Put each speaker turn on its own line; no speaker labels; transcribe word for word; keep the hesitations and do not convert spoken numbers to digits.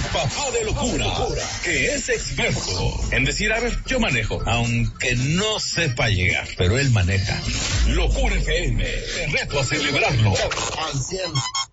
papá de locura, que es experto en decir, a ver, yo manejo, aunque no sepa llegar, pero él maneja. Locura F M, te reto a celebrarlo al cien.